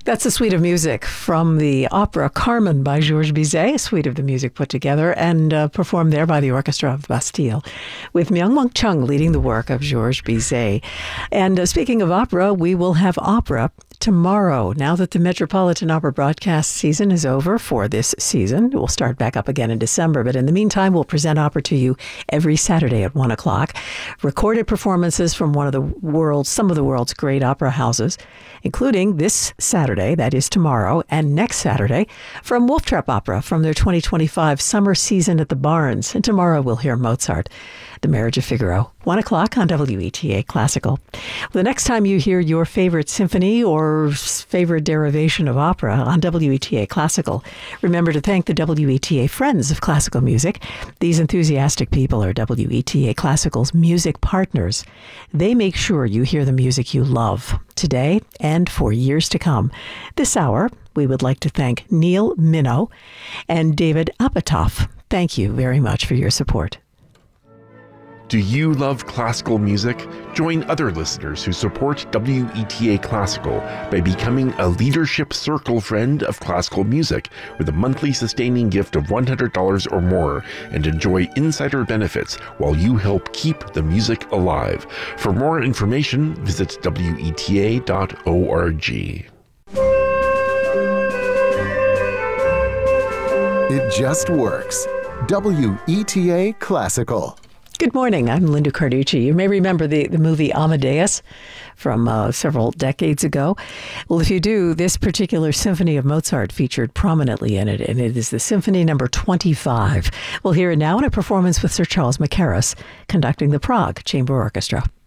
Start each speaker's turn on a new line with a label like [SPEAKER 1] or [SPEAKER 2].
[SPEAKER 1] That's a suite of music from the opera Carmen by Georges Bizet, a suite of the music put together and performed there by the Orchestra of Bastille, with Myung-Mak Chung leading the work of Georges Bizet. And speaking of opera, we will have opera tomorrow. Now that the Metropolitan Opera broadcast season is over for this season, we'll start back up again in December. But in the meantime, we'll present opera to you every Saturday at 1 o'clock. Recorded performances from some of the world's great opera houses, including this Saturday, that is tomorrow, and next Saturday from Wolf Trap Opera from their 2025 summer season at the Barns. And tomorrow we'll hear Mozart, The Marriage of Figaro, 1 o'clock on WETA Classical. The next time you hear your favorite symphony or favorite derivation of opera on WETA Classical, remember to thank the WETA Friends of Classical Music. These enthusiastic people are WETA Classical's music partners. They make sure you hear the music you love today and for years to come. This hour, we would like to thank Neil Minow and David Apatow. Thank you very much for your support.
[SPEAKER 2] Do you love classical music? Join other listeners who support WETA Classical by becoming a Leadership Circle Friend of Classical Music with a monthly sustaining gift of $100 or more, and enjoy insider benefits while you help keep the music alive. For more information, visit WETA.org.
[SPEAKER 3] It just works. WETA Classical.
[SPEAKER 1] Good morning. I'm Linda Carducci. You may remember the movie Amadeus from several decades ago. Well, if you do, this particular symphony of Mozart featured prominently in it, and it is the Symphony Number 25. We'll hear it now in a performance with Sir Charles Mackerras conducting the Prague Chamber Orchestra.